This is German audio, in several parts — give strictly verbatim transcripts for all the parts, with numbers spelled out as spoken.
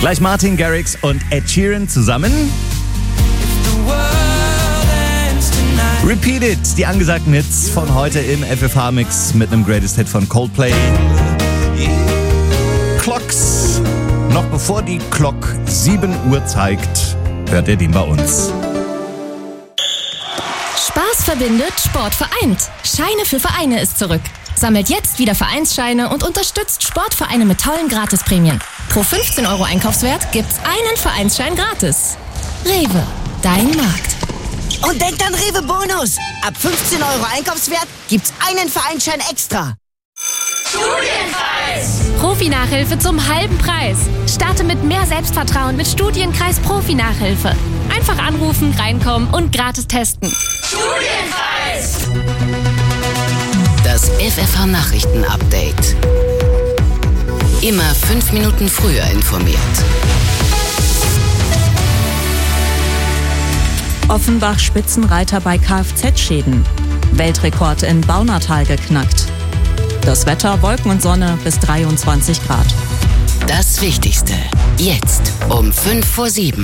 Gleich Martin Garrix und Ed Sheeran zusammen. Repeat It, die angesagten Hits von heute im F F H-Mix mit einem Greatest Hit von Coldplay. Clocks. Noch bevor die Glock sieben Uhr zeigt, hört ihr den bei uns. Spaß verbindet, Sport vereint. Scheine für Vereine ist zurück. Sammelt jetzt wieder Vereinsscheine und unterstützt Sportvereine mit tollen Gratisprämien. Pro fünfzehn Euro Einkaufswert gibt's einen Vereinsschein gratis. Rewe, dein Markt. Und denkt an Rewe Bonus. Ab fünfzehn Euro Einkaufswert gibt's einen Vereinsschein extra. Studienkreis! Profi-Nachhilfe zum halben Preis. Starte mit mehr Selbstvertrauen mit Studienkreis Profi-Nachhilfe. Einfach anrufen, reinkommen und gratis testen. Studienkreis! Das F F H-Nachrichten-Update. Immer fünf Minuten früher informiert. Offenbach Spitzenreiter bei Kfz-Schäden. Weltrekord in Baunatal geknackt. Das Wetter, Wolken und Sonne bis dreiundzwanzig Grad. Das Wichtigste. Jetzt um fünf vor sieben.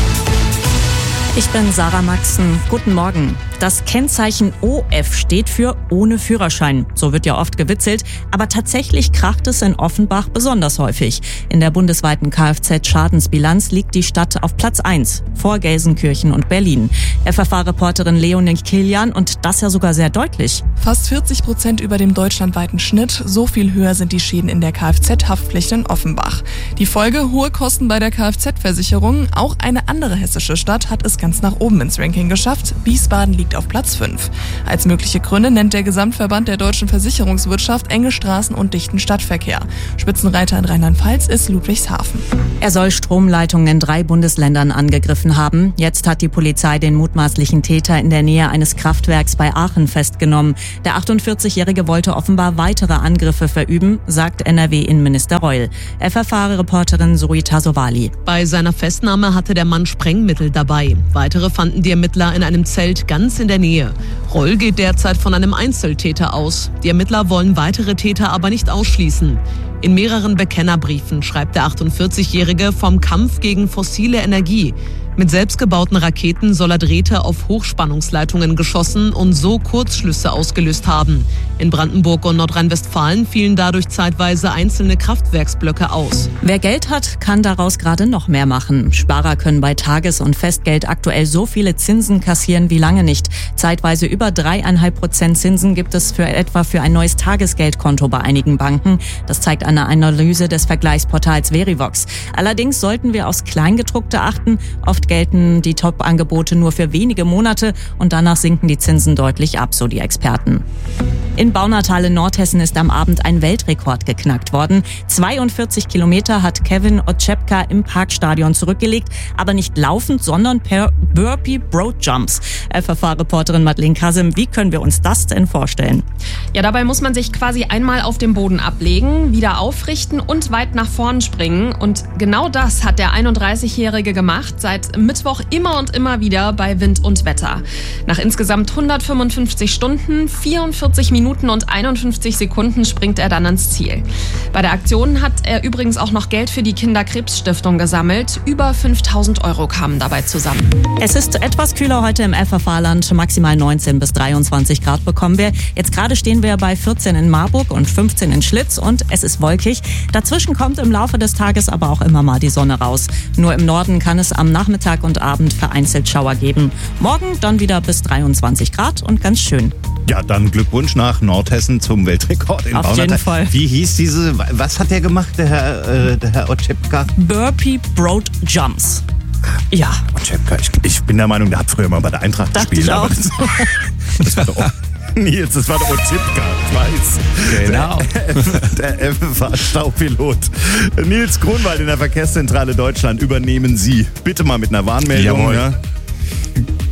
Ich bin Sarah Maxen. Guten Morgen. Das Kennzeichen O F steht für ohne Führerschein. So wird ja oft gewitzelt, aber tatsächlich kracht es in Offenbach besonders häufig. In der bundesweiten Kfz-Schadensbilanz liegt die Stadt auf Platz eins, vor Gelsenkirchen und Berlin. F F H-Reporterin Leonie Kilian, und das ja sogar sehr deutlich. Fast vierzig Prozent über dem deutschlandweiten Schnitt. So viel höher sind die Schäden in der Kfz-Haftpflicht in Offenbach. Die Folge: hohe Kosten bei der Kfz-Versicherung. Auch eine andere hessische Stadt hat es ganz nach oben ins Ranking geschafft. Wiesbaden liegt auf Platz fünf. Als mögliche Gründe nennt der Gesamtverband der deutschen Versicherungswirtschaft enge Straßen und dichten Stadtverkehr. Spitzenreiter in Rheinland-Pfalz ist Ludwigshafen. Er soll Stromleitungen in drei Bundesländern angegriffen haben. Jetzt hat die Polizei den mutmaßlichen Täter in der Nähe eines Kraftwerks bei Aachen festgenommen. Der achtundvierzigjährige wollte offenbar weitere Angriffe verüben, sagt N R W-Innenminister Reul. F F H-Reporterin Zoe Tasovali. Bei seiner Festnahme hatte der Mann Sprengmittel dabei. Weitere fanden die Ermittler in einem Zelt ganz in der Nähe. Reul geht derzeit von einem Einzeltäter aus. Die Ermittler wollen weitere Täter aber nicht ausschließen. In mehreren Bekennerbriefen schreibt der achtundvierzigjährige vom Kampf gegen fossile Energie. Mit selbstgebauten Raketen soll er Drähte auf Hochspannungsleitungen geschossen und so Kurzschlüsse ausgelöst haben. In Brandenburg und Nordrhein-Westfalen fielen dadurch zeitweise einzelne Kraftwerksblöcke aus. Wer Geld hat, kann daraus gerade noch mehr machen. Sparer können bei Tages- und Festgeld aktuell so viele Zinsen kassieren wie lange nicht. Zeitweise über dreieinhalb Prozent Zinsen gibt es für etwa für ein neues Tagesgeldkonto bei einigen Banken. Das zeigt eine Analyse des Vergleichsportals Verivox. Allerdings sollten wir aufs Kleingedruckte achten. Oft gelten die Top-Angebote nur für wenige Monate und danach sinken die Zinsen deutlich ab, so die Experten. In Baunatal in Nordhessen ist am Abend ein Weltrekord geknackt worden. zweiundvierzig Kilometer hat Kevin Oczepka im Parkstadion zurückgelegt, aber nicht laufend, sondern per Burpee Broad Jumps. F F H-Reporterin Madeleine Kasim, wie können wir uns das denn vorstellen? Ja, dabei muss man sich quasi einmal auf dem Boden ablegen, wieder aufrichten und weit nach vorn springen. Und genau das hat der einunddreißigjährige gemacht, seit Mittwoch immer und immer wieder bei Wind und Wetter. Nach insgesamt hundertfünfundfünfzig Stunden, vierundvierzig Minuten und einundfünfzig Sekunden springt er dann ans Ziel. Bei der Aktion hat er übrigens auch noch Geld für die Kinderkrebsstiftung gesammelt. Über fünftausend Euro kamen dabei zusammen. Es ist etwas kühler heute im F F H-Land. Maximal neunzehn bis dreiundzwanzig Grad bekommen wir. Jetzt gerade stehen wir bei vierzehn in Marburg und fünfzehn in Schlitz und es ist wolkig. Dazwischen kommt im Laufe des Tages aber auch immer mal die Sonne raus. Nur im Norden kann es am Nachmittag und Abend vereinzelt Schauer geben. Morgen dann wieder bis dreiundzwanzig Grad und ganz schön. Ja, dann Glückwunsch nach Nordhessen zum Weltrekord in Baunatal. Auf jeden Fall. Wie hieß diese, was hat der gemacht, der Herr, äh, der Herr Oczepka? Burpee Broad Jumps. Ja. Oczepka, ich, ich bin der Meinung, der hat früher mal bei der Eintracht Dachte gespielt. ich auch. Aber das, das war doch Nils, das war der Oczepka, ich weiß. Genau. Der, der F F H-Staupilot. Nils Grunwald in der Verkehrszentrale Deutschland übernehmen Sie. Bitte mal mit einer Warnmeldung. Jawohl. Ja.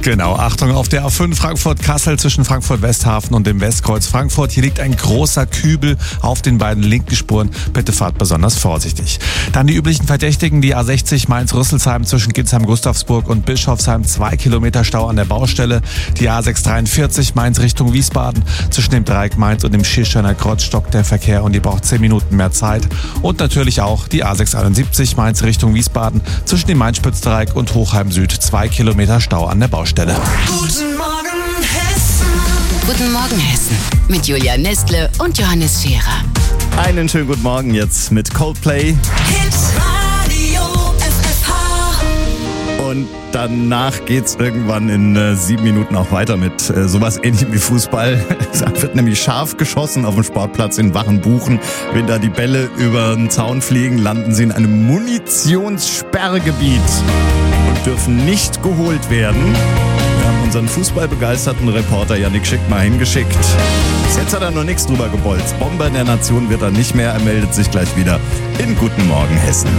Genau, Achtung auf der A fünf Frankfurt-Kassel zwischen Frankfurt-Westhafen und dem Westkreuz Frankfurt. Hier liegt ein großer Kübel auf den beiden linken Spuren. Bitte fahrt besonders vorsichtig. Dann die üblichen Verdächtigen, die A sechzig Mainz-Rüsselsheim zwischen Ginsheim-Gustavsburg und Bischofsheim. Zwei Kilometer Stau an der Baustelle. Die A sechs dreiundvierzig Mainz Richtung Wiesbaden. Zwischen dem Dreieck Mainz und dem Schiersteiner Kreuz stockt der Verkehr und ihr braucht zehn Minuten mehr Zeit. Und natürlich auch die A sechs einundsiebzig Mainz Richtung Wiesbaden. Zwischen dem Mainz-Spitzdreieck und Hochheim Süd. Zwei Kilometer Stau an der Baustelle. Guten Morgen Hessen. Guten Morgen Hessen. Mit Julia Nestle und Johannes Scherer. Einen schönen guten Morgen jetzt mit Coldplay. Hits Radio F F H. Und danach geht's irgendwann in äh, sieben Minuten auch weiter mit äh, sowas Ähnlichem wie Fußball. Es wird nämlich scharf geschossen auf dem Sportplatz in Wachenbuchen. Wenn da die Bälle über den Zaun fliegen, landen sie in einem Munitionssperrgebiet und dürfen nicht geholt werden. Wir haben unseren fußballbegeisterten Reporter Yannick Schick mal hingeschickt. Bis jetzt hat er noch nichts drüber gebolzt. Bomber der Nation wird er nicht mehr. Er meldet sich gleich wieder in Guten Morgen Hessen.